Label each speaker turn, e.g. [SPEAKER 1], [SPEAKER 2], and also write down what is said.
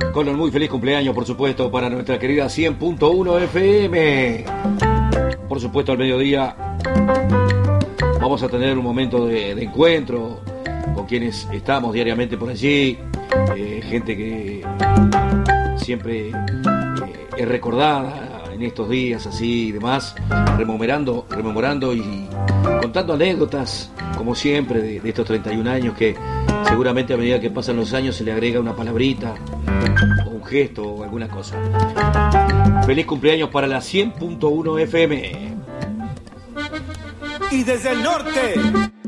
[SPEAKER 1] Con un muy feliz cumpleaños, por supuesto, para nuestra querida 100.1 FM. Por supuesto, al mediodía vamos a tener un momento de encuentro con quienes estamos diariamente por allí. Gente que siempre es recordada en estos días así y demás, rememorando y contando anécdotas, como siempre, de estos 31 años que seguramente a medida que pasan los años se le agrega una palabrita o un gesto o alguna cosa. Feliz cumpleaños para la 100.1 FM.
[SPEAKER 2] Y desde el norte